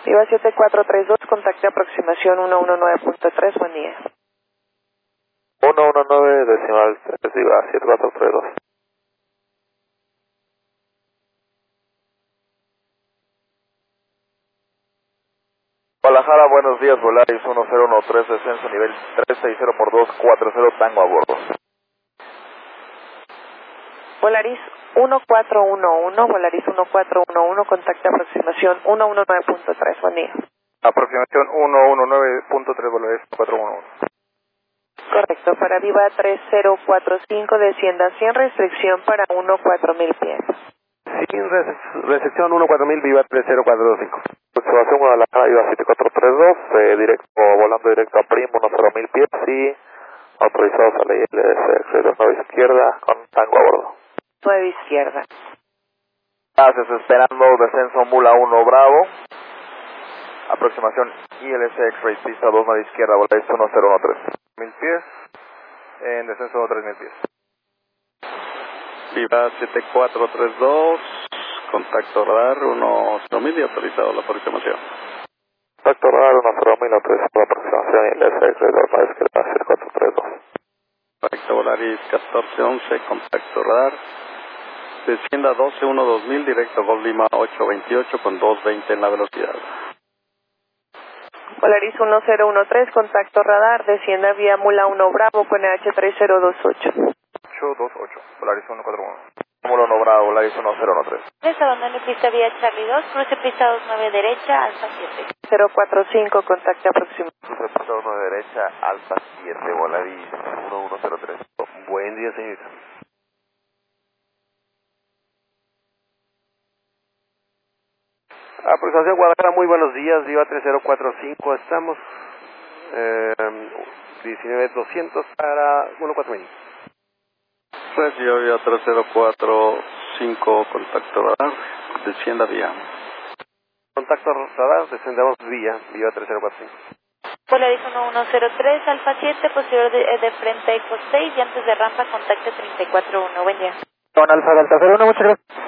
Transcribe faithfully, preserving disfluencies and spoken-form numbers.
Viva siete cuatro tres dos, contacte aproximación uno uno nueve punto tres, buen día. uno uno nueve decimal tres, Viva siete cuatro tres dos. Guadalajara, buenos días, Volaris uno cero uno tres, descenso nivel tres seis cero por dos cuatro cero, Tango a bordo. Volaris uno cuatro uno uno, Volaris uno cuatro uno uno, contacte aproximación uno uno nueve punto tres, buen día. Aproximación uno uno nueve punto tres, Volaris cuatro uno uno. Correcto, para Viva tres cero cuatro cinco, descienda sin restricción para uno cuatro mil pies. Sin recepción uno cuatro mil, Viva tres cero cuatro dos cinco. Aproximación Guadalajara, Viva siete cuatro tres dos, eh, directo, volando directo a Prim, uno cero mil pies y autorizados a la I L S de nueve izquierda con Tango a bordo. nueve izquierda. Gracias, esperando descenso Mula uno Bravo. Aproximación I L S X-Ray, pista dos nueve izquierda, Volaris uno cero uno tres. Mil pies, en descenso tres mil pies. Viva siete cuatro tres dos, contacto radar uno cero mil y autorizado la aproximación. Contacto radar uno cero mil, autorizado la aproximación I L S X-Ray dos nueve izquierda siete cuatro tres dos. Correcto, Volaris catorce once, contacto radar. Descienda doce uno dos mil, directo Golf Lima ocho veintiocho con dos veinte en la velocidad. Volaris uno cero uno tres, contacto radar, descienda vía Mula uno Bravo con E H tres cero dos ocho. ocho dos ocho, Volaris uno cuatro uno. Mula uno Bravo, Volaris uno cero uno tres. Les abandone pista vía Charlie dos, cruce pista dos nueve derecha, Alfa siete. cero cuatro cinco, contacte aproximación. Cruce pista dos nueve derecha, Alfa siete, Volaris uno uno cero tres. Buen día, señorita. Aproximación Guadalajara, muy buenos días, Viva tres cero cuatro cinco, estamos eh, diecinueve doscientos para uno cuatro mil. Recibió vía tres cero cuatro cinco, contacto radar, descienda vía. Contacto radar, descendemos vía, Viva tres cero cuatro cinco. Volaris uno uno cero tres, Alfa siete, posterior de, de frente Eco seis y antes de rampa contacte treinta y cuatro uno, buen día. Con Alfa Delta cero uno, muchas gracias.